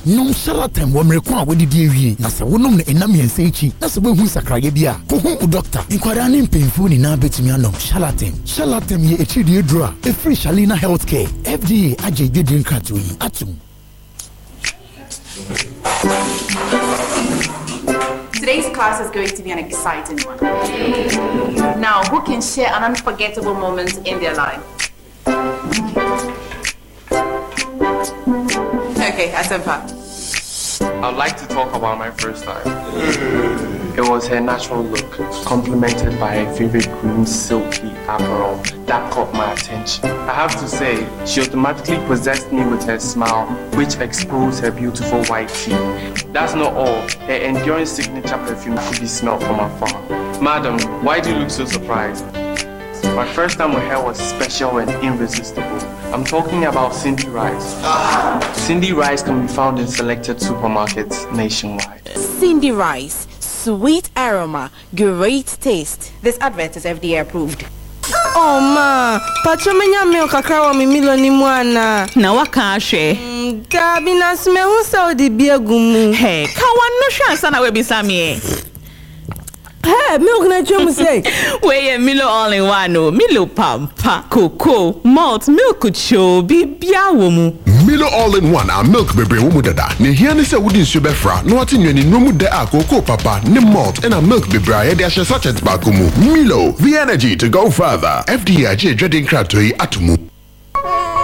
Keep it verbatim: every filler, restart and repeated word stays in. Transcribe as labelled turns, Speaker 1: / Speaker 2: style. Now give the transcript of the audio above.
Speaker 1: nom Charlatan wo mrekwa wodi die wie na se wonom na enam yensa echi na se behu sakraye bia kohu u doctor inkwara ne mpemfu ni na betumi anom Charlatan Charlatan ye echi die dro a free Shalina Healthcare F D A aje dwedin krato yi atum.
Speaker 2: Today's class is going to be an exciting one. Now, who can share an unforgettable moment in their life? Okay, Asempa.
Speaker 3: I'd like to talk about my first time. It was her natural look, complemented by her favorite green silky apparel that caught my attention. I have to say, she automatically possessed me with her smile, which exposed her beautiful white teeth. That's not all. Her enduring signature perfume could be smelled from afar. Madam, why do you look so surprised? My first time with her was special and irresistible. I'm talking about Cindy Rice. Cindy Rice can be found in selected supermarkets nationwide.
Speaker 4: Cindy Rice, sweet aroma, great taste. This advert is F D A approved.
Speaker 5: Oh ma, patramenya milk kakra wa mi milo ni mwana.
Speaker 6: Na waka ahwe.
Speaker 5: Gabi na sme hu saudi biegumu.
Speaker 6: Hey, ka wanu hwa sana we bisame.
Speaker 5: Hey, milk na chum say.
Speaker 6: We Milo all in one no. Milo pampa, cocoa, malt, milk cho bibia wo mu.
Speaker 7: Milo all in one a milk bebre wo mu dada. Ne hia ne se wudi nsu befra. No ati nwani no mu de a cocoa papa, ne malt and a milk bebre a de ahye sachet ba ko mu. Milo, the energy to go further. F D A je dredin krato yi atumu.